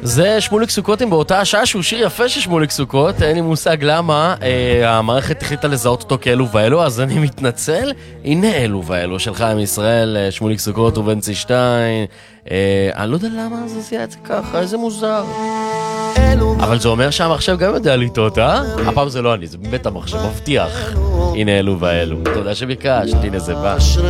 זה שמוליק סוכות באותה השעה שהוא שיר יפה של שמוליק סוכות, אין לי מושג למה המערכת החליטה לזהות אותו כאלו ואלו, אז אני מתנצל. הנה אלו ואלו של חיים ישראל, שמוליק סוכות ובנצי שטיין. אני לא יודע למה זה עשייה את זה ככה, איזה מוזר. אבל זה אומר שהמחשב גם יודע לטעות, הפעם זה לא אני, זה באמת המחשב מבטיח. הנה אלו ואלו, תודה שביקשת, הנה זה בא.